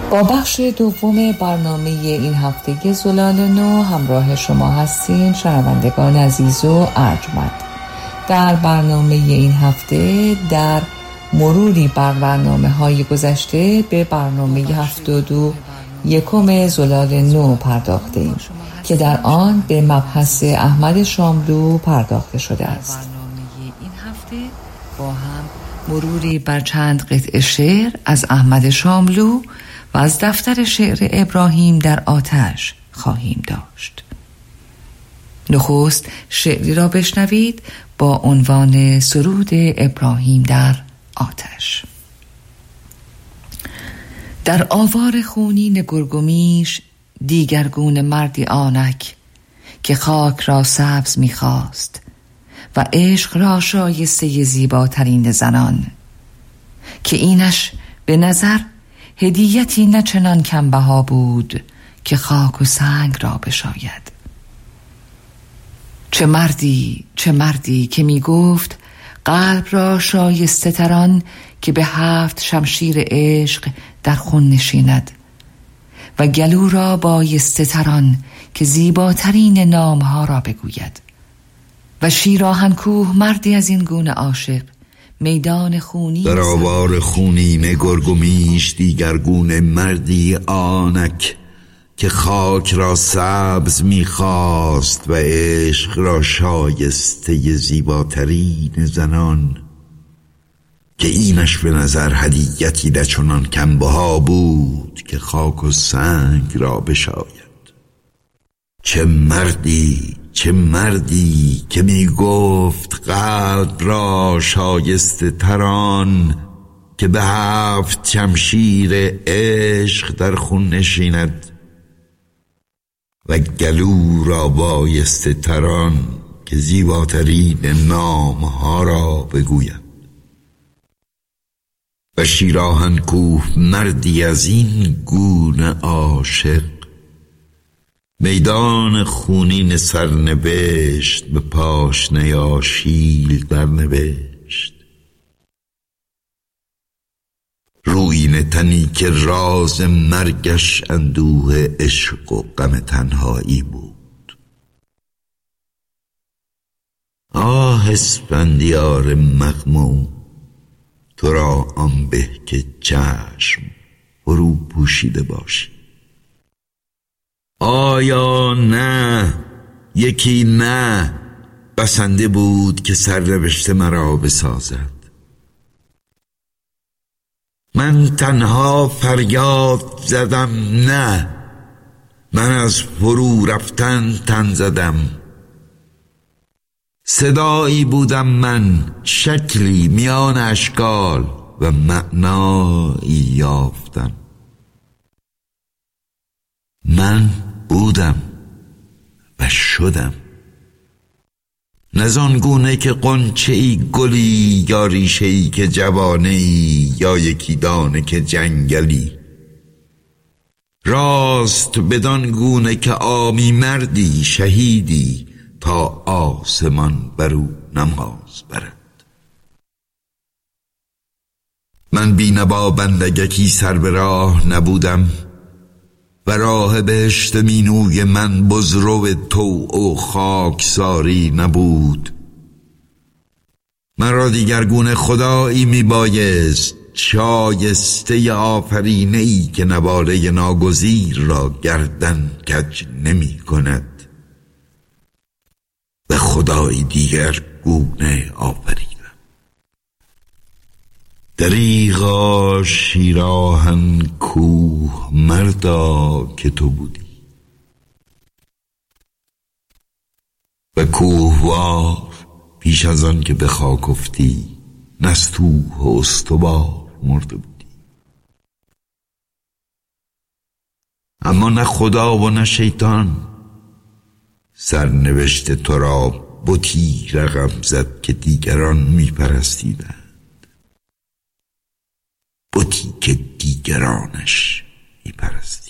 با بخش دوم برنامه این هفته زلال نو همراه شما هستیم شنوندگان عزیز و ارجمند. در برنامه این هفته در مروری بر برنامه‌های گذشته به برنامه 71 زلال نو پرداختیم که در آن به مبحث احمد شاملو پرداخته شده است. برنامه این هفته با هم مروری بر چند قطعه شعر از احمد شاملو و از دفتر شعر ابراهیم در آتش خواهیم داشت. نخست شعری را بشنوید با عنوان سرود ابراهیم در آتش. در آوار خونین گرگومیش دیگرگون مردی آنک که خاک را سبز می‌خواست و عشق را شایسته زیباترین زنان، که اینش به نظر هدیتی نه چنان کم بها بود که خاک و سنگ را بشاید. چه مردی که می گفت قلب را شایسته تران که به 7 شمشیر عشق در خون نشیند و گلو را بایسته تران که زیباترین نامها را بگوید. و شیراهن کوه مردی از این گونه عاشق میدان خونی در آوار خونین گرگومیش دیگرگون مردی آنک که خاک را سبز می‌خواست و عشق را شایسته زیباترین زنان، که اینش به نظر هدیتی نه چنان کم بها بود که خاک و سنگ را بشاید. چه مردی که می گفت قلب را شایسته تران که به 7 شمشیر عشق در خون نشیند و گلو را بایسته تران که زیباترین نامها را بگوید. و شیراهن کوه مردی از این گونه عاشق میدان خونین سرنوشت به پاشنه آشیل در نوشت. رویین تنی که راز مرگش اندوه عشق و غم تنهایی بود. آه اسفندیار مغموم، تو را آن به که چشم فرو پوشیده باشی. آیا نه یکی نه بسنده بود که سرنوشت مرا بسازد؟ من تنها فریاد زدم نه، من از فرو رفتن تن زدم. صدایی بودم من، شکلی میان اشکال و معنایی یافتم. من بودم و شدم، نزان گونه که غنچه‌ای گلی یا ریشه‌ای که جوانه‌ای یا یکی دانه که جنگلی. راست بدان گونه که عامی مردی شهیدی تا آسمان برو نماز برد. من بینوا بندگکی سر به راه نبودم و راه بهشت مینوی من بزرو طوع و خاکساری نبود. من را دیگرگونه خدایی میبایست، شایسته آفرینه‌ای که نواله ناگزیر را گردن کج نمی کند و خدایی دیگر گونه آفریدم. دریغا شیراهن کوه مردا که تو بودی و کوهوار پیش از آن که به خاک افتی نستوه و استوار مرده بودی. اما نه خدا و نه شیطان سرنوشت تو را بتی رقم زد که دیگران میپرستیدند، بتی که دیگرانش میپرستید.